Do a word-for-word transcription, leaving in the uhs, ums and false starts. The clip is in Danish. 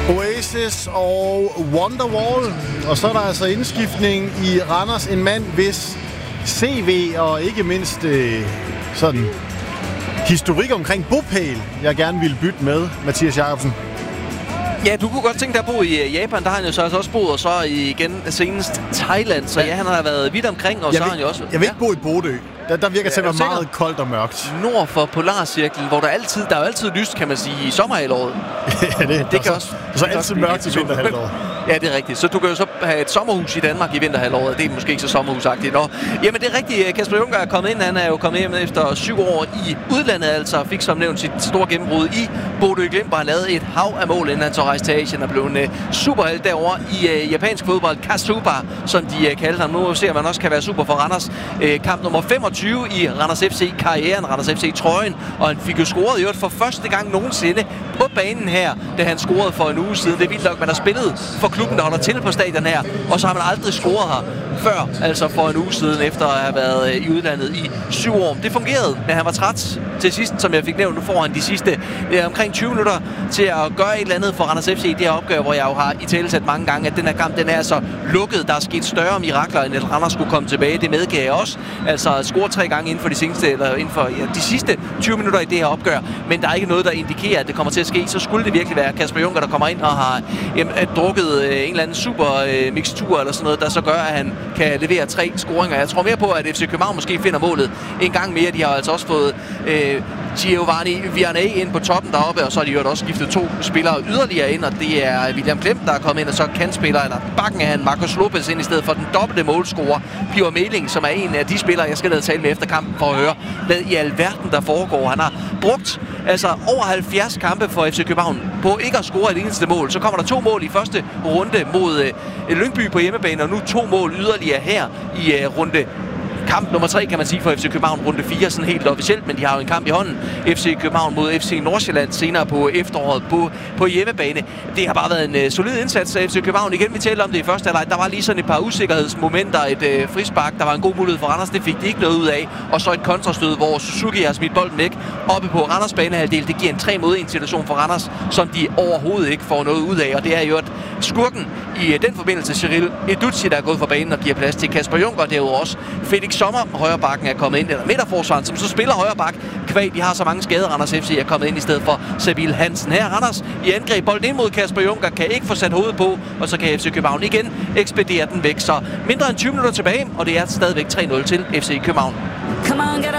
Oasis og Wonderwall. Og så er der altså indskiftning i Randers. En mand, hvis C V og ikke mindst øh, sådan historik omkring bopæl, jeg gerne ville bytte med, Mathias Jakobsen. Ja, du kunne godt tænke dig at bo i Japan. Der har han jo så altså også boet, og så igen senest Thailand. Så ja, han har været vidt omkring, og jeg så vil, har han jo også... Jeg vil ja. ikke bo i Bodø. Der, der virker til at være meget sikker? koldt og mørkt. Nord for Polarcirklen, hvor der altid der er jo altid lyst, kan man sige, i sommerhalvåret. ja, det, det kan så, også. Så er altid mørkt i vinterhalvåret. Ja, det er rigtigt. Så du kan jo så have et sommerhus i Danmark i vinterhalvåret. Det er måske ikke så sommerhusagtigt. Nå, jamen det er rigtigt. Kasper Junker er kommet ind. Han er jo kommet hjem efter syv år i udlandet, altså fik som nævnt sit store gennembrud i Bodø Glimt, og han lavede et hav af mål, inden han så rejste til Asien og blev en uh, superhelt derovre i uh, japansk fodbold. Kasuba, som de uh, kaldte ham. Nu ser man også kan være super for Randers. Uh, kamp nummer femogtyve i Randers F C-karrieren, Randers F C-trøjen, og han fik jo scoret i øvrigt for første gang nogensinde på banen her, da han scorede for en uge siden. Det er vildt nok, man har spillet for klubben, der holder til på stadion her, og så har man aldrig scoret her før, altså for en uge siden, efter at have været i udlandet i syv år. Det fungerede, men han var træt til sidst, som jeg fik nævnt. Nu får han de sidste øh, omkring tyve minutter til at gøre et eller andet for Randers F C i det her opgør, hvor jeg jo har i talesat mange gange, at den her kamp, den er så lukket. Der er sket større mirakler, end at Randers skulle komme tilbage. Det medgav jeg også. Altså score tre gange inden for de seneste, eller inden for ja, de sidste tyve minutter i det her opgør, men der er ikke noget, der indikerer, at det kommer til at ske. Så skulle det virkelig være Kasper Junker, der kommer ind og har jamen, drukket øh, en eller anden super øh, mixtur eller sådan noget, der så gør, at han kan levere tre scoringer. Jeg tror mere på, at F C København måske finder målet en gang mere. De har altså også fået øh, Giovanni Vianney ind på toppen deroppe, og så har de jo også skiftet to spillere yderligere ind, og det er William Klem, der er kommet ind, og så kan spiller, eller bakken er han Marcos Lopez ind i stedet for den dobbelte målscorer, Pior Meling, som er en af de spillere, jeg skal lade tale med efter kampen for at høre, hvad i alverden der foregår. Han har brugt altså over halvfjerds kampe for F C København på ikke at score et eneste mål. Så kommer der to mål i første runde mod øh, Lyngby på hjemmebane, og nu to mål yderligere her i øh, runde kamp nummer tre, kan man sige, for F C København, runde fire, sådan helt officielt, men de har jo en kamp i hånden. F C København mod F C Nordsjælland senere på efteråret på, på hjemmebane. Det har bare været en uh, solid indsats af F C København. Igen, vi talte om det i første halvleg. Der var lige sådan et par usikkerhedsmomenter, et uh, frispark. Der var en god mulighed for Randers, det fik de ikke noget ud af. Og så et kontrastød, hvor Suzuki har smidt bolden væk oppe på Randers banehalvdel. Det giver en tre mod en situation for Randers, som de overhovedet ikke får noget ud af. Og det er jo et skurken i uh, den forbindelse, Cyril Educci, der er gået fra banen og giver plads til Kasper Junker. Derudover også Felix Sommer, højrebakken, er kommet ind, eller midterforsvaren, som så spiller højreback. Kvæg, de har så mange skader, Randers F C er kommet ind i stedet for Sabil Hansen. Her Randers i angreb, bolden ind mod Kasper Junker, kan ikke få sat hovedet på, og så kan F C København igen ekspedere den væk. Så mindre end tyve minutter tilbage, og det er stadigvæk tre nul til F C København.